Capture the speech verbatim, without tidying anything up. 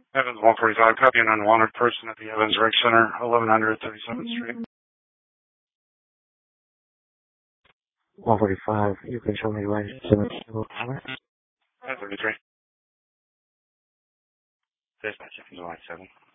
Evans one forty-five, copy an unwanted person at the Evans Rec Center, eleven hundred thirty-seventh Street. one forty-five, you can show me right seven zero hour. ten thirty-three. Dispatch, Evans one seven.